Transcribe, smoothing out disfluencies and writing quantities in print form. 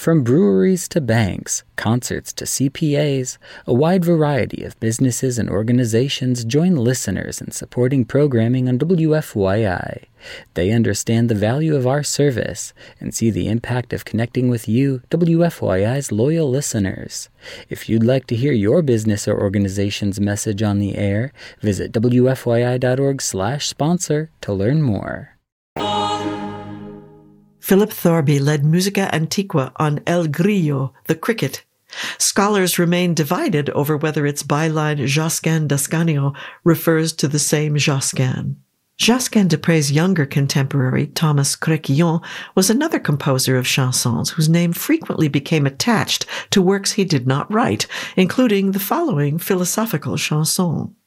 From breweries to banks, concerts to CPAs, a wide variety of businesses and organizations join listeners in supporting programming on WFYI. They understand the value of our service and see the impact of connecting with you, WFYI's loyal listeners. If you'd like to hear your business or organization's message on the air, visit WFYI.org/sponsor to learn more. Philip Thorby led Musica Antiqua on El Grillo, the cricket. Scholars remain divided over whether its byline Josquin d'Ascanio refers to the same Josquin. Josquin des Prés' younger contemporary, Thomas Créquillon, was another composer of chansons whose name frequently became attached to works he did not write, including the following philosophical chanson.